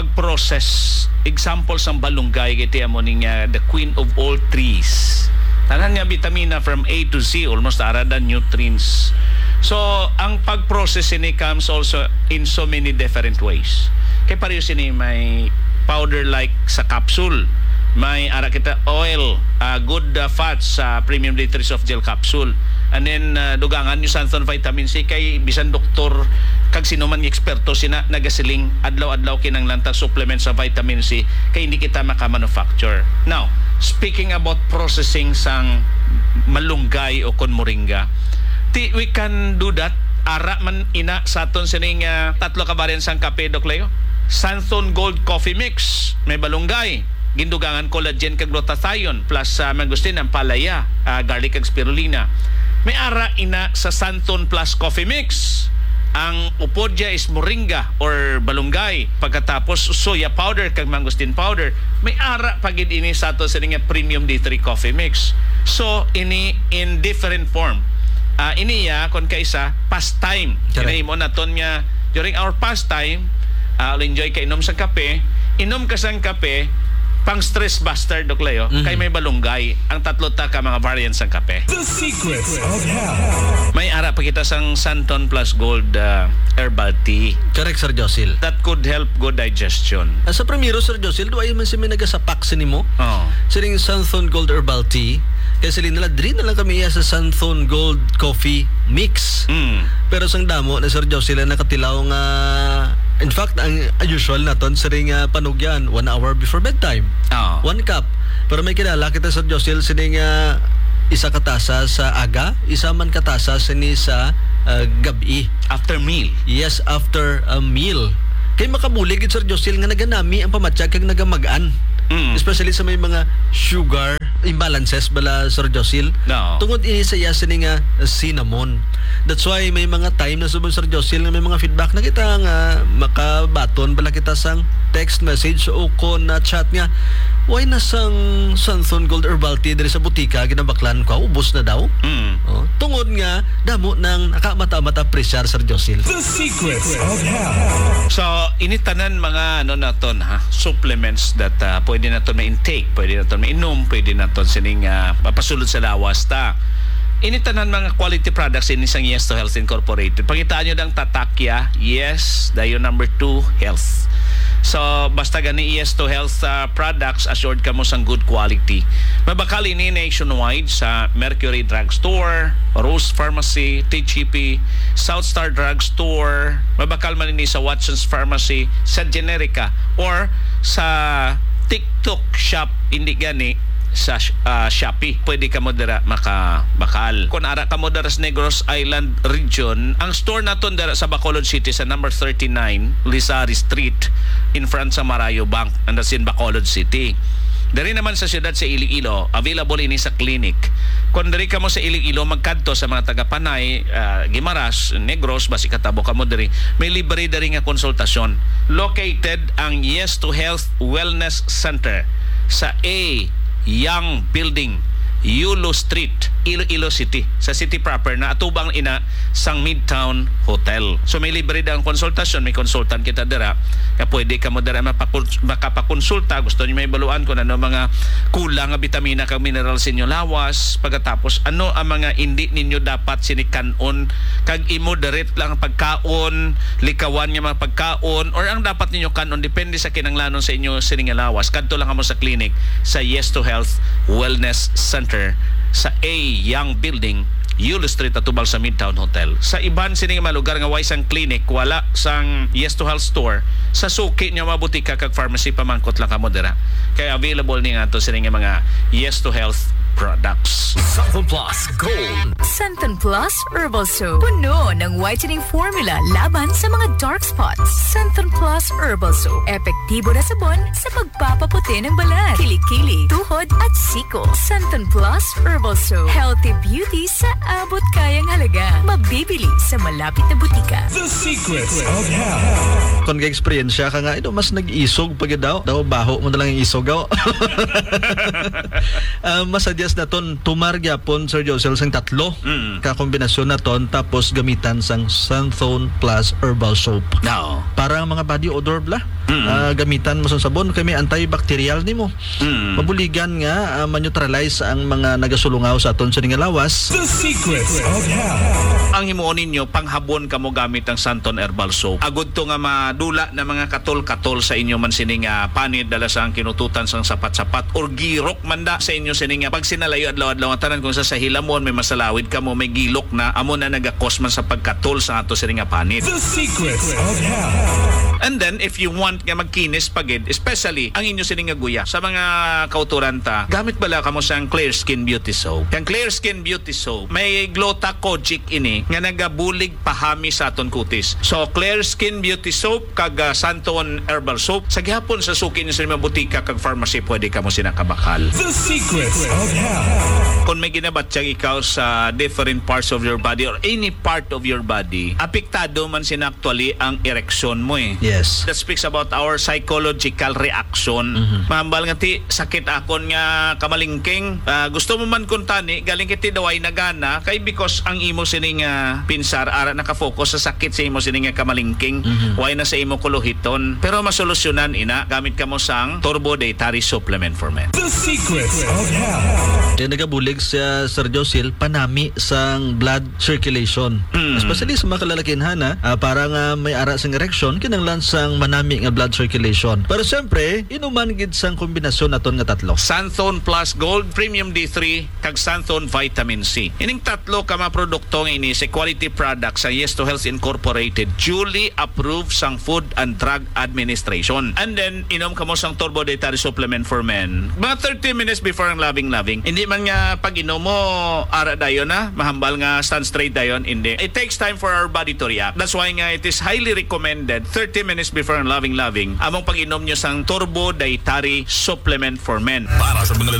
pag-process examples ng balunggay kiti mo niya the queen of all trees. Tanan nga vitamina from A to Z, almost aradan nutrients. So, ang pag-process ini comes also in so many different ways. Kaya pareho sini may powder like sa capsule. May ara kita oil, good fats sa premium D3 soft gel capsule. And then dugangan yung Santhon vitamin C kay bisan doktor kag sino man eksperto sina nagasiling adlaw-adlaw kinang lantang supplement sa vitamin C kay hindi kita maka-manufacture. Now, speaking about processing sang malunggay o kon moringa, we can do that. Ara man ina sa aton sining tatlo ka variant sang kape Dokleo. Santhon Gold Coffee Mix, may balunggay, gindugangan collagen kag glutathione plus mangustin ang palaya, garlic kag spirulina. May ara ina sa Santhon Plus Coffee Mix. Ang upodya is moringa or balunggay, pagkatapos soya powder kag mangustin powder. May ara pagid ini sa ato sa premium D3 Coffee Mix. So ini in different form. Iniya kon kaysa pastime. Kini mo naton nga during our pastime, I'll enjoy ka inom sa kape. Inom ka sang kape pang stress buster Dokleo, kay may balunggay ang tatlo ta ka mga variants ng kape. The secrets of health. May ara pa kita sang Santhon Plus Gold herbal tea. Correct, Sir Josil. That could help good digestion. Sa primero, Sir Josil, duay man si may nagasapak sa nimo. Oh. Sining Santhon Gold Herbal Tea. Kaya sila nila, diri na lang kami sa Santhon Gold Coffee Mix. Pero sang damo na Sir Josil na nakatilaw nga in fact, ang usual naton sining panugyan 1 hour before bedtime. 1 cup. Pero may kilala kita Sir Josil sining isa katasa sa aga, isa man katasa sini sa gabi. After meal. Yes, after a meal. Kay makabulig Sir Josil nga naganami ang pamatsyag kag nagamagaan. Especially sa may mga sugar imbalances bala Sir Josil. No. Tungod ini sa iya sini nga cinnamon. That's why may mga time na subon Sir Josil nga may mga feedback na kita nga makabaton bala kita sang text message o kon na chat nga why na sang Santhon Gold Herbal Tea diri sa butika ginabaklan ko ubos na daw. Tungod nga damo nang nakamata-mata presyar Sir Josil. The secrets of health. So, initanan mga naton supplements that pwede naton ma-intake, pwede naton ma-inom, pwede naton sining mapasulod sa lawas ta. Initanan mga quality products in isang Yes to Health Incorporated. Pakitaan nyo ng tatakya, yes, dayo number 2, health. So, basta gani Yes to Health products, assured ka mo sang good quality. Mabakal ini nationwide sa Mercury Drug Store, Rose Pharmacy, TGP, Southstar Drug Store, mabakal man ini sa Watson's Pharmacy, sa Generica, or sa TikTok shop, hindi gani sa Shopee. Pwede ka mo dira makabakal. Kung ara ka mo dira sa Negros Island region, ang store naton dira sa Bacolod City sa number 39 Lizari Street in front sa Marayo Bank, and that's in Bacolod City. Dari naman sa siyudad sa Iloilo, available ini sa clinic. Kung dari ka mo sa Iloilo, magkadto sa mga taga-Panay, Guimaras, Negros, basi katabo ka mo dari, may libre dari nga konsultasyon. Located ang Yes to Health Wellness Center sa A Young Building, Yulo Street, Iloilo City, sa city proper na atubang ina sang Midtown Hotel. So may libre ang konsultasyon, may consultant kita dira, kaya pwede ka mo dira makapakonsulta. Gusto niyo may baluan kung ano mga kulang nga vitamina kag mineral sa inyo lawas, pagkatapos ano ang mga hindi ninyo dapat sinikanon, kag i-moderate lang ang pagkaon, likawan nga mga pagkaon, or ang dapat ninyo kanon depende sa kinanglanon sa inyo sining lawas. Kadto lang kamo sa clinic sa Yes to Health Wellness Center sa A Young Building, Yulo Street, atubang sa Midtown Hotel. Sa iban sining mga lugar nga way sang clinic, wala sang Yes to Health store, sa suki niya mabutika kag pharmacy pamangkot lang kamo dira. Kaya available ni nga to sining mga Yes to Health products. Santhon Plus Gold. Santhon Plus Herbal Soap. Puno ng whitening formula laban sa mga dark spots. Santhon Plus Herbal Soap. Epektibo na sabon sa pagpapaputi ng balat, kilikili, tuhod at siko. Santhon Plus Herbal Soap. Healthy beauty sa abot kayang halaga. Mabibili sa malapit na butika. The secrets of health. Kung ka-experience ka nga, ito mas nag-isog pag daw baho mo na lang yung isog daw. Masadyas na ton tumargyapon Sir Josel sang tatlo kakombinasyon na ton, tapos gamitan sang Santhon Plus Herbal Soap. No. Parang mga body odor bla. gamitan mo sa sabon kay may antibacterial nimo. Mabuligan nga ma-neutralize ang mga nagasulungaw sa aton sa nga lawas. The secrets of health. Ang himuon ninyo, panghabon kamo gamit ang Santon Herbal Soap. Agud to nga madula na mga katol-katol sa inyo man sining panid dala sa ang kinututan sang sapat-sapat or girok manda sa inyo sining pag sinalayo adlaw-adlaw tanan kung sa hilamon may masalawid kamo may gilok na amo na nagakos man sa pagkatol sa ato sining panid. The secrets of health. And then, if you want nga magkinis pagid, especially ang inyo sining nga guya, sa mga kauturan ta, gamit bala kamo sa Clear Skin Beauty Soap. Ang Clear Skin Beauty Soap, may glutathione ini nga nagabulig pahami sa aton kutis. So, Clear Skin Beauty Soap kag Santon Herbal Soap, sa gihapon sa suki niyo sa mga butika kag pharmacy, pwede kamo sinakabakal. The secrets of health. Kung may ginabatyang ikaw sa different parts of your body or any part of your body, apektado man sin actually ang ereksyon mo eh. Yes. That speaks about our psychological reaction. Mahambal nga ti sakit akon nga kamalingking. Gusto mo man kuntani galing kiti daway nagana kay because ang imo sining pinsar ara nakafocus sa sakit sa imo sining kamalingking. Why na sa imo kuluhiton. Pero masolusyonan ina gamit kamo sang Turbo Dietary Supplement for Men. The secrets of health. Kaya nagabulig sa Sir Josil panami sang blood circulation. Especially sa mga kalalakinhan para nga may ara sang erection kinanglan sang manami nga blood circulation. Pero siyempre, inuman gid sang kombinasyon naton nga tatlo. Santhone Plus Gold, Premium D3, kag Santhone Vitamin C. Ining tatlo ka mga produkto nga ini sa quality product sa Yes to Health Incorporated, duly approved sang Food and Drug Administration. And then, inom kamo sang Turbo Dietary Supplement for Men. Mga 30 minutes before ang labing-labing. Hindi man nga pag inom mo, ara dayon mahambal nga stand straight dayon, hindi. It takes time for our body to react. That's why nga it is highly recommended 30 minutes before ang loving among pag-inom nyo sang Turbo Dietary Supplement for Men. Para sa mga